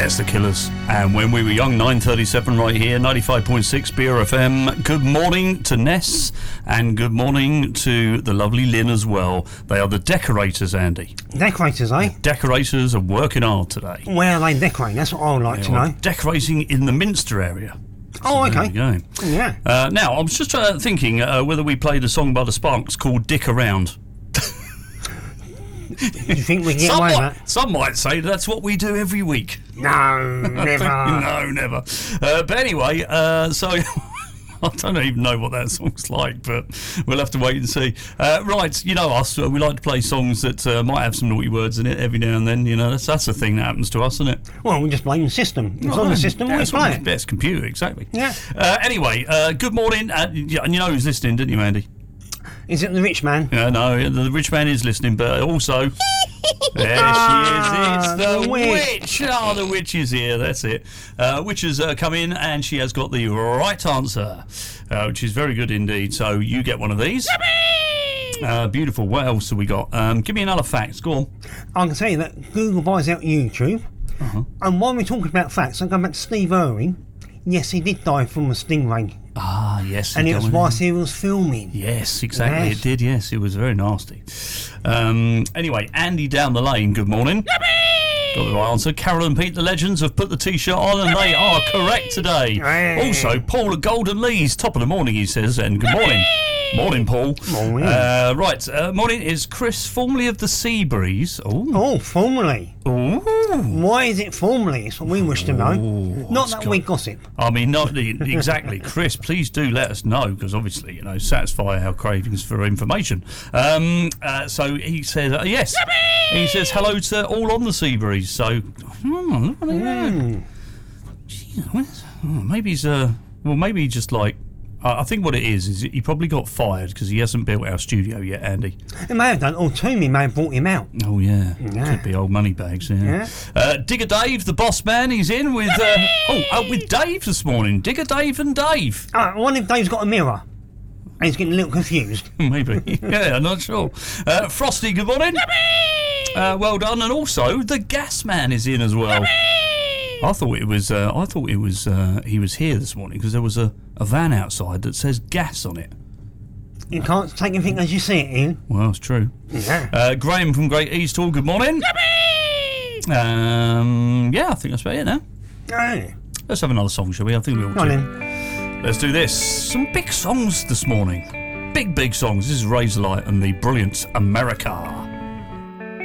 There's the Killers. And When We Were Young, 9:37 right here, 95.6 BRFM. Good morning to Ness, and good morning to the lovely Lynn as well. They are the decorators, Andy. Decorators, eh? Decorators are working hard today. Where are they decorating? That's what I would like to know. Decorating in the Minster area. Oh, okay. There you go. Yeah. Now, I was just thinking whether we played a song by the Sparks called Dick Around. Do you think we can get away with that? Some might say that's what we do every week. No, never. No, never. But anyway, so I don't even know what that song's like, but we'll have to wait and see. Right, you know us, we like to play songs that might have some naughty words in it every now and then. You know, that's a thing that happens to us, isn't it? Well, we just blame the system. It's on the system, we play it. It's computer, exactly. Yeah. Anyway, good morning. And you know who's listening, didn't you, Andy? Is it the rich man? Yeah, no, the rich man is listening, but also... There she is, it's the witch. Oh, the witch is here, that's it. Witch has come in and she has got the right answer, which is very good indeed. So you get one of these. Beautiful. What else have we got? Give me another fact. Go on. I can tell you that Google buys out YouTube. And while we're talking about facts, I'm going back to Steve Irwin. Yes, he did die from a stingray. Ah, yes. And it was whilst he was filming. Yes, exactly. Yes. It did, yes. It was very nasty. Anyway, Andy down the lane, good morning. Yippee! Got the right answer. Carol and Pete, the legends, have put the T-shirt on and they are correct today. Hey. Also, Paul at Golden Lee's, top of the morning, he says, and good morning. Morning, Paul. Morning. Right, morning is Chris, formerly of the Seabreeze. Oh, formerly. Ooh. Why is it formerly? It's what we wish to know. Not that we gossip. I mean, not exactly. Chris, please do let us know, because obviously, you know, satisfy our cravings for information. So he says, yes. Yippee! He says hello to all on the Seabreeze. So, maybe he's, maybe he just like, I think what it is he probably got fired because he hasn't built our studio yet, Andy. It may have done, or Toomey may have brought him out. Oh, yeah. Could be old money bags, yeah. Digger Dave, the boss man, he's in with, with Dave this morning. Digger Dave and Dave. I wonder if Dave's got a mirror. And he's getting a little confused. Maybe. Yeah, I'm not sure. Frosty, good morning. Well done. And also, the gas man is in as well. I thought it was. He was here this morning because there was a van outside that says gas on it. You can't take anything as you see it, Ian. Well, it's true. Yeah. Graham from Great Eastall. Good morning. Yeah, I think that's about it now. Hey. Let's have another song, shall we? I think we ought to. Come on then. Let's do this. Some big songs this morning. Big songs. This is Razorlight and the brilliant America.